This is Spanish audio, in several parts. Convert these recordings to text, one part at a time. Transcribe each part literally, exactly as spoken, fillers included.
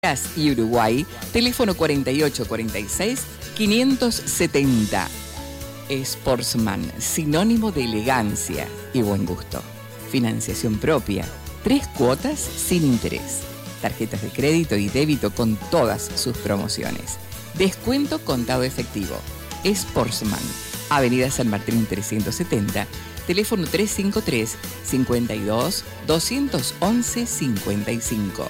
y Uruguay, teléfono cuarenta y ocho cuarenta y seis, quinientos setenta. Sportsman, sinónimo de elegancia y buen gusto. Financiación propia, tres cuotas sin interés. Tarjetas de crédito y débito con todas sus promociones. Descuento contado efectivo. Sportsman, Avenida San Martín trescientos setenta, teléfono trescientos cincuenta y tres, cincuenta y dos, doscientos once, cincuenta y cinco.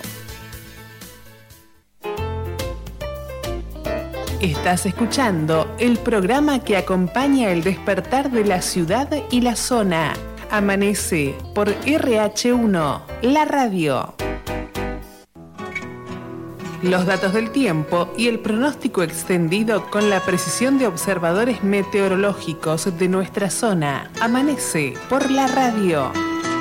Estás escuchando el programa que acompaña el despertar de la ciudad y la zona. Amanece por R H uno, la radio. Los datos del tiempo y el pronóstico extendido con la precisión de observadores meteorológicos de nuestra zona. Amanece por la radio.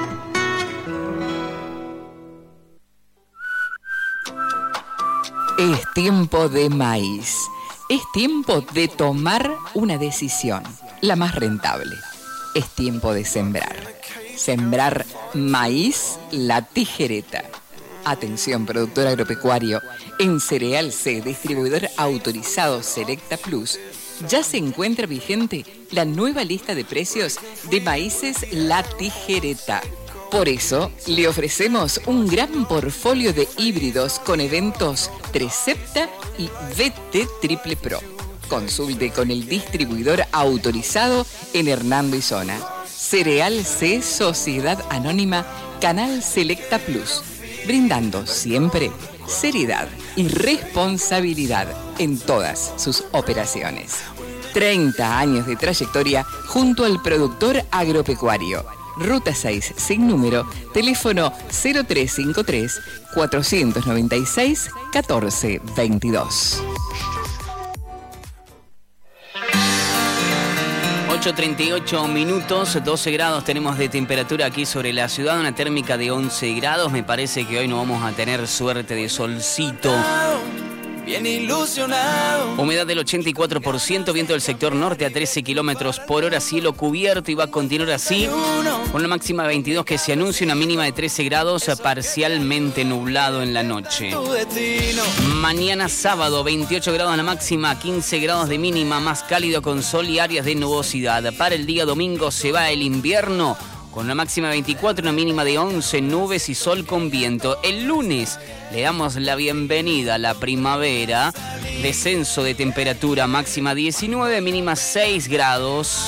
Es tiempo de maíz. Es tiempo de tomar una decisión, la más rentable. Es tiempo de sembrar. Sembrar maíz La Tijereta. Atención, productor agropecuario. En Cereal C, distribuidor autorizado Selecta Plus, ya se encuentra vigente la nueva lista de precios de maíces La Tijereta. Por eso, le ofrecemos un gran portfolio de híbridos con eventos Trecepta y V T Triple Pro. Consulte con el distribuidor autorizado en Hernando y Zona. Cereal C, Sociedad Anónima, Canal Selecta Plus. Brindando siempre seriedad y responsabilidad en todas sus operaciones. treinta años de trayectoria junto al productor agropecuario. Ruta seis, sin número, teléfono cero tres cinco tres, cuatro nueve seis, uno cuatro dos dos. ocho treinta y ocho minutos, doce grados tenemos de temperatura aquí sobre la ciudad, una térmica de once grados. Me parece que hoy no vamos a tener suerte de solcito. Bien ilusionado. Humedad del ochenta y cuatro por ciento, viento del sector norte a trece kilómetros por hora, cielo cubierto y va a continuar así, con una máxima de veintidós que se anuncia, una mínima de trece grados, parcialmente nublado en la noche. Mañana sábado, veintiocho grados la máxima, quince grados de mínima, más cálido con sol y áreas de nubosidad. Para el día domingo se va el invierno, con una máxima de veinticuatro, una mínima de once, nubes y sol con viento. El lunes le damos la bienvenida a la primavera, descenso de temperatura, máxima diecinueve, mínima seis grados,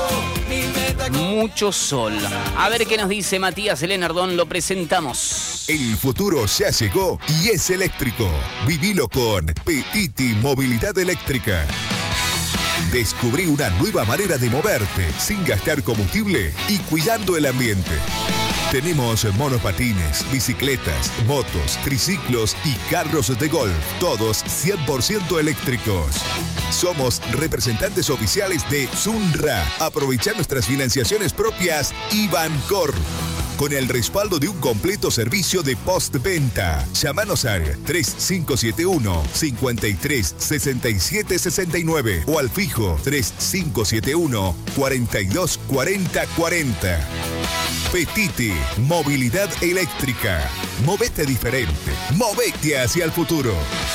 mucho sol. A ver qué nos dice Matías Lenardón, lo presentamos. El futuro ya llegó y es eléctrico. Vivilo con Petiti Movilidad Eléctrica. Descubrí una nueva manera de moverte sin gastar combustible y cuidando el ambiente. Tenemos monopatines, bicicletas, motos, triciclos y carros de golf, todos cien por ciento eléctricos. Somos representantes oficiales de Sunra. Aprovechar nuestras financiaciones propias y Bancor. Con el respaldo de un completo servicio de postventa. Llámanos al tres cinco siete uno, cinco tres, seis siete seis nueve o al fijo tres cinco siete uno, cuatro dos cuatro cero cuatro cero. Petiti, movilidad eléctrica. Movete diferente. Movete hacia el futuro.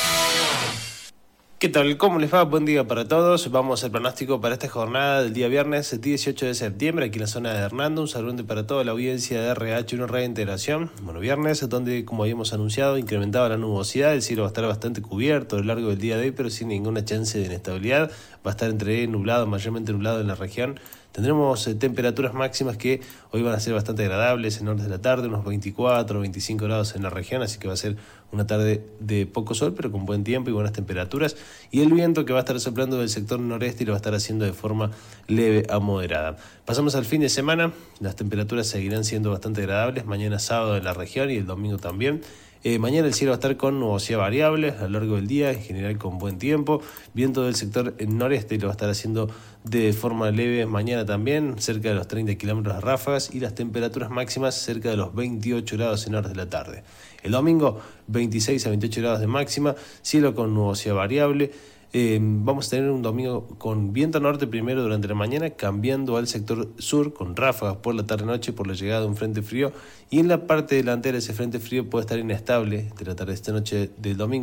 ¿Qué tal? ¿Cómo les va? Buen día para todos. Vamos al pronóstico para esta jornada del día viernes dieciocho de septiembre aquí en la zona de Hernando. Un saludo para toda la audiencia de R H uno Radio Integración. Bueno, viernes donde, como habíamos anunciado, incrementaba la nubosidad. El cielo va a estar bastante cubierto a lo largo del día de hoy, pero sin ninguna chance de inestabilidad. Va a estar entre nublado, mayormente nublado en la región. Tendremos eh, temperaturas máximas que hoy van a ser bastante agradables en horas de la tarde, unos veinticuatro, veinticinco grados en la región, así que va a ser una tarde de poco sol, pero con buen tiempo y buenas temperaturas. Y el viento que va a estar soplando del sector noreste y lo va a estar haciendo de forma leve a moderada. Pasamos al fin de semana, las temperaturas seguirán siendo bastante agradables, mañana sábado en la región y el domingo también. Eh, mañana el cielo va a estar con nubosidad variable a lo largo del día, en general con buen tiempo. Viento del sector noreste lo va a estar haciendo de forma leve mañana también, cerca de los treinta kilómetros de ráfagas, y las temperaturas máximas cerca de los veintiocho grados en horas de la tarde. El domingo, veintiséis a veintiocho grados de máxima, cielo con nubosidad variable. Eh, vamos a tener un domingo con viento norte primero durante la mañana, cambiando al sector sur con ráfagas por la tarde-noche por la llegada de un frente frío, y en la parte delantera ese frente frío puede estar inestable de la tarde esta noche del domingo